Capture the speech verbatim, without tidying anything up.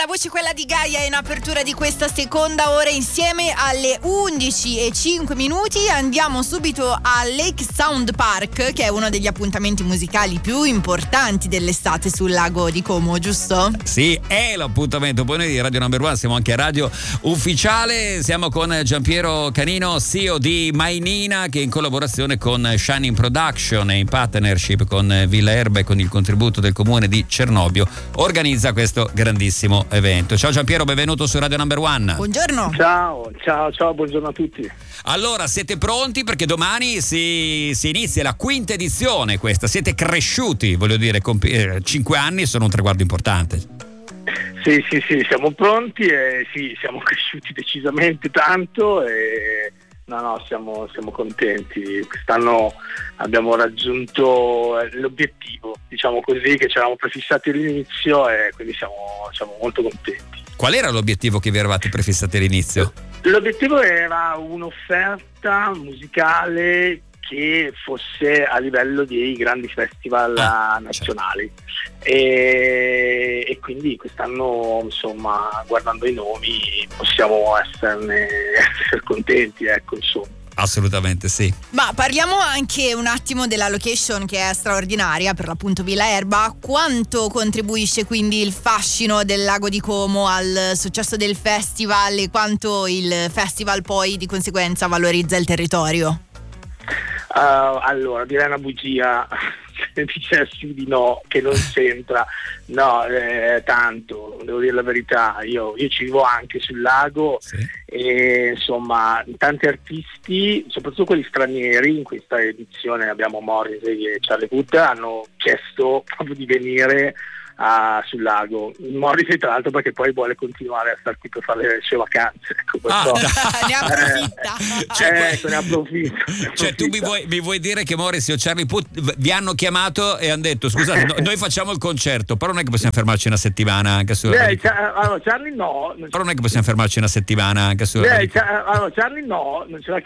la voce, quella di Gaia, in apertura di questa seconda ora insieme. Alle undici e cinque minuti andiamo subito a Lake Sound Park, che è uno degli appuntamenti musicali più importanti dell'estate sul lago di Como, giusto? Sì, è l'appuntamento. Poi noi di Radio Number One siamo anche radio ufficiale. Siamo con Giampiero Canino, C E O di Mainina, che in collaborazione con Shining Production e in partnership con Villa Erba e con il contributo del comune di Cernobbio organizza questo grandissimo evento. Ciao Giampiero, benvenuto su Radio Number One. Buongiorno. Ciao, ciao, ciao, buongiorno a tutti. Allora, siete pronti? Perché domani si, si inizia la quinta edizione questa. Siete cresciuti, voglio dire, compi- eh, cinque anni sono un traguardo importante. Sì, sì, sì, siamo pronti e sì, siamo cresciuti decisamente tanto e no, no, siamo, siamo contenti. Quest'anno abbiamo raggiunto l'obiettivo, diciamo così, che ci eravamo prefissati all'inizio e quindi siamo, siamo molto contenti. Qual era l'obiettivo che vi eravate prefissati all'inizio? L'obiettivo era un'offerta musicale che fosse a livello dei grandi festival ah, nazionali, certo. e, e quindi quest'anno, insomma, guardando i nomi possiamo esserne essere contenti, ecco, insomma. Assolutamente sì. Ma parliamo anche un attimo della location, che è straordinaria, per l'appunto Villa Erba. Quanto contribuisce quindi il fascino del lago di Como al successo del festival e quanto il festival poi di conseguenza valorizza il territorio? Uh, allora, direi una bugia se dicessi di no, che non c'entra. No, eh, tanto, devo dire la verità, io, io ci vivo anche sul lago, sì. E insomma tanti artisti, soprattutto quelli stranieri, in questa edizione abbiamo Morrissey e Charlie Puth, hanno chiesto proprio di venire a, sul lago. Morrissey tra l'altro perché poi vuole continuare a star qui per fare le sue vacanze, ecco, ah, ne approfitta eh, cioè, ecco, ne approfitta, ne approfitta. Cioè tu mi vuoi, mi vuoi dire che Morrissey o Charlie Puth vi hanno chiamato e hanno detto scusate, no, noi facciamo il concerto, però non è che possiamo fermarci una settimana anche su eh, Char- allora, Charlie no, però non è che possiamo fermarci una settimana anche su eh, Char- allora, Charlie no, non ce la